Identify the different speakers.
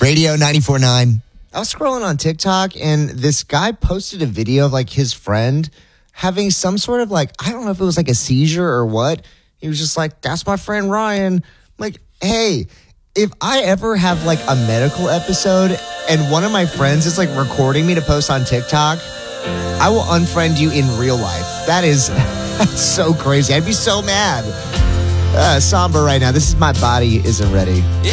Speaker 1: Radio 94.9. I was scrolling on TikTok and this guy posted a video of like his friend having some sort of like, I don't know if it was like a seizure or what. He was just like, that's my friend Ryan. I'm like, hey, if I ever have like a medical episode and one of my friends is like recording me to post on TikTok, I will unfriend you in real life. That's so crazy. I'd be so mad. Somber right now. This is My Body Isn't Ready.
Speaker 2: Yeah.